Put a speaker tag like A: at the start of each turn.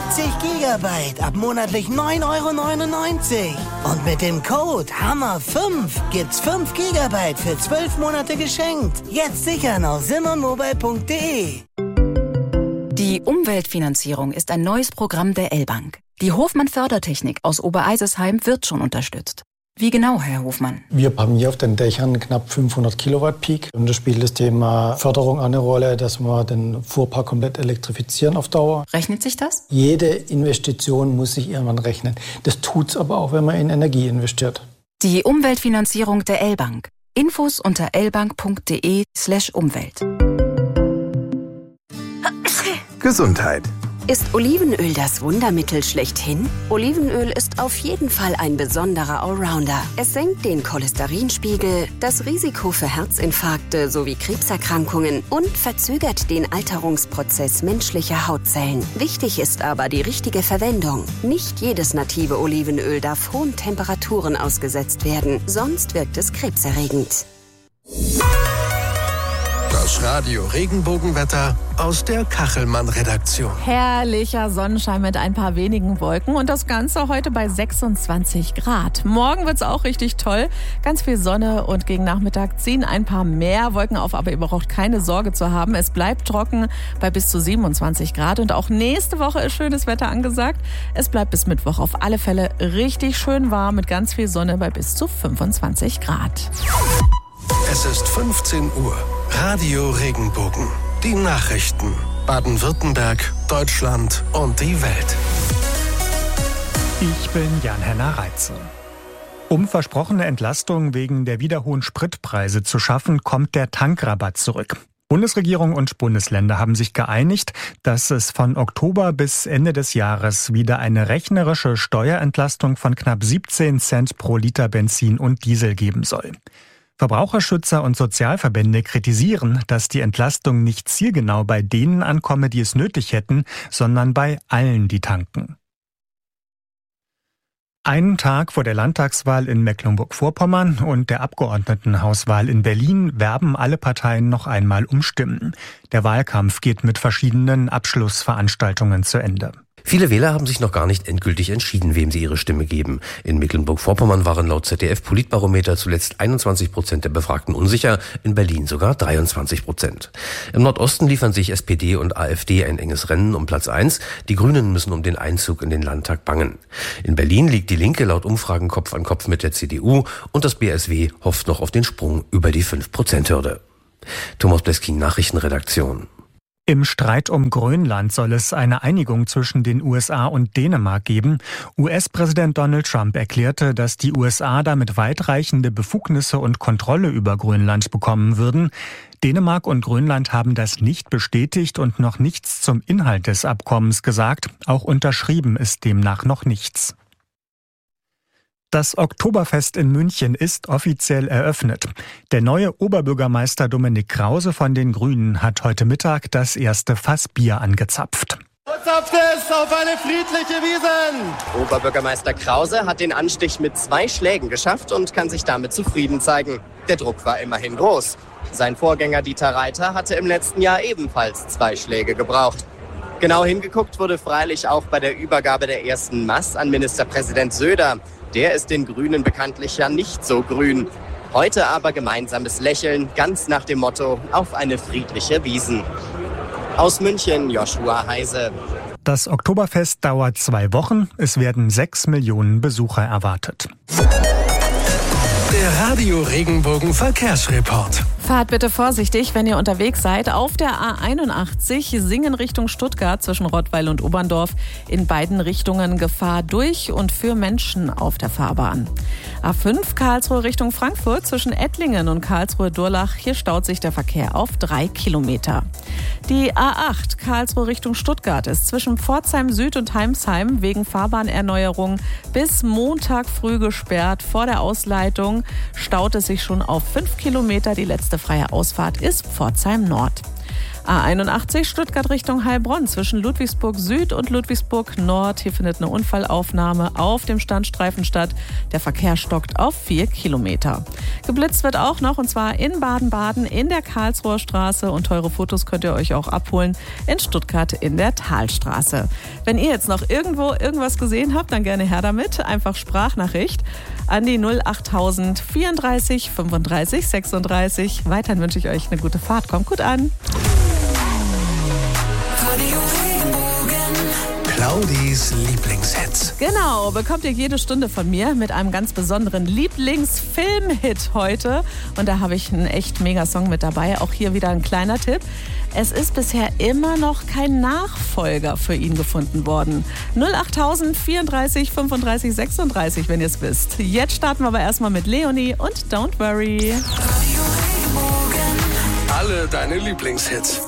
A: Gigabyte ab monatlich 9,99 €. Und mit dem Code HAMMER5 gibt's 5 Gigabyte für 12 Monate geschenkt. Jetzt sichern auf simonmobile.de.
B: Die Umweltfinanzierung ist ein neues Programm der L-Bank. Die Hofmann-Fördertechnik aus Obereisesheim wird schon unterstützt. Wie genau, Herr Hofmann?
C: Wir haben hier auf den Dächern knapp 500 Kilowatt Peak. Und da spielt das Thema Förderung eine Rolle, dass wir den Fuhrpark komplett elektrifizieren auf Dauer.
B: Rechnet sich das?
C: Jede Investition muss sich irgendwann rechnen. Das tut's aber auch, wenn man in Energie investiert.
B: Die Umweltfinanzierung der L-Bank. Infos unter lbank.de/Umwelt.
D: Gesundheit.
E: Ist Olivenöl das Wundermittel schlechthin? Olivenöl ist auf jeden Fall ein besonderer Allrounder. Es senkt den Cholesterinspiegel, das Risiko für Herzinfarkte sowie Krebserkrankungen und verzögert den Alterungsprozess menschlicher Hautzellen. Wichtig ist aber die richtige Verwendung. Nicht jedes native Olivenöl darf hohen Temperaturen ausgesetzt werden, sonst wirkt es krebserregend.
D: Das Radio Regenbogenwetter aus der Kachelmann-Redaktion.
F: Herrlicher Sonnenschein mit ein paar wenigen Wolken und das Ganze heute bei 26 Grad. Morgen wird's auch richtig toll. Ganz viel Sonne und gegen Nachmittag ziehen ein paar mehr Wolken auf, aber ihr braucht keine Sorge zu haben. Es bleibt trocken bei bis zu 27 Grad und auch nächste Woche ist schönes Wetter angesagt. Es bleibt bis Mittwoch auf alle Fälle richtig schön warm mit ganz viel Sonne bei bis zu 25 Grad.
D: Es ist 15 Uhr. Radio Regenbogen. Die Nachrichten. Baden-Württemberg, Deutschland und die Welt.
G: Ich bin Jan-Henner Reitze. Um versprochene Entlastung wegen der wieder hohen Spritpreise zu schaffen, kommt der Tankrabatt zurück. Bundesregierung und Bundesländer haben sich geeinigt, dass es von Oktober bis Ende des Jahres wieder eine rechnerische Steuerentlastung von knapp 17 Cent pro Liter Benzin und Diesel geben soll. Verbraucherschützer und Sozialverbände kritisieren, dass die Entlastung nicht zielgenau bei denen ankomme, die es nötig hätten, sondern bei allen, die tanken. Einen Tag vor der Landtagswahl in Mecklenburg-Vorpommern und der Abgeordnetenhauswahl in Berlin werben alle Parteien noch einmal um Stimmen. Der Wahlkampf geht mit verschiedenen Abschlussveranstaltungen zu Ende.
H: Viele Wähler haben sich noch gar nicht endgültig entschieden, wem sie ihre Stimme geben. In Mecklenburg-Vorpommern waren laut ZDF-Politbarometer zuletzt 21% der Befragten unsicher, in Berlin sogar 23%. Im Nordosten liefern sich SPD und AfD ein enges Rennen um Platz 1. Die Grünen müssen um den Einzug in den Landtag bangen. In Berlin liegt die Linke laut Umfragen Kopf an Kopf mit der CDU und das BSW hofft noch auf den Sprung über die 5%-Hürde. Thomas Bleskin, Nachrichtenredaktion.
G: Im Streit um Grönland soll es eine Einigung zwischen den USA und Dänemark geben. US-Präsident Donald Trump erklärte, dass die USA damit weitreichende Befugnisse und Kontrolle über Grönland bekommen würden. Dänemark und Grönland haben das nicht bestätigt und noch nichts zum Inhalt des Abkommens gesagt. Auch unterschrieben ist demnach noch nichts. Das Oktoberfest in München ist offiziell eröffnet. Der neue Oberbürgermeister Dominik Krause von den Grünen hat heute Mittag das erste Fass Bier angezapft.
I: Zapft es auf eine friedliche Wiesn!
J: Oberbürgermeister Krause hat den Anstich mit 2 Schlägen geschafft und kann sich damit zufrieden zeigen. Der Druck war immerhin groß. Sein Vorgänger Dieter Reiter hatte im letzten Jahr ebenfalls 2 Schläge gebraucht. Genau hingeguckt wurde freilich auch bei der Übergabe der ersten Maß an Ministerpräsident Söder. Der ist den Grünen bekanntlich ja nicht so grün. Heute aber gemeinsames Lächeln, ganz nach dem Motto, auf eine friedliche Wiesn. Aus München, Joshua Heise.
G: Das Oktoberfest dauert 2 Wochen. Es werden 6 Millionen Besucher erwartet.
D: Der Radio Regenbogen Verkehrsreport.
F: Fahrt bitte vorsichtig, wenn ihr unterwegs seid. Auf der A81 Singen Richtung Stuttgart zwischen Rottweil und Oberndorf. In beiden Richtungen Gefahr durch und für Menschen auf der Fahrbahn. A5 Karlsruhe Richtung Frankfurt zwischen Ettlingen und Karlsruhe-Durlach. Hier staut sich der Verkehr auf 3 Kilometer. Die A8 Karlsruhe Richtung Stuttgart ist zwischen Pforzheim Süd und Heimsheim wegen Fahrbahnerneuerung bis Montag früh gesperrt. Vor der Ausleitung staut es sich schon auf 5 Kilometer. Die letzte freie Ausfahrt ist Pforzheim Nord. A81 Stuttgart Richtung Heilbronn zwischen Ludwigsburg Süd und Ludwigsburg Nord. Hier findet eine Unfallaufnahme auf dem Standstreifen statt. Der Verkehr stockt auf 4 Kilometer. Geblitzt wird auch noch, und zwar in Baden-Baden in der Karlsruher Straße. Und teure Fotos könnt ihr euch auch abholen in Stuttgart in der Talstraße. Wenn ihr jetzt noch irgendwo irgendwas gesehen habt, dann gerne her damit. Einfach Sprachnachricht an die 08000 34 35 36. Weiterhin wünsche ich euch eine gute Fahrt. Kommt gut an.
D: Claudis Lieblingshits.
F: Genau, bekommt ihr jede Stunde von mir mit einem ganz besonderen Lieblingsfilmhit heute. Und da habe ich einen echt Megasong mit dabei. Auch hier wieder ein kleiner Tipp. Es ist bisher immer noch kein Nachfolger für ihn gefunden worden. 08000 34 35 36, wenn ihr es wisst. Jetzt starten wir aber erstmal mit Leonie und Don't Worry.
D: Alle deine Lieblingshits.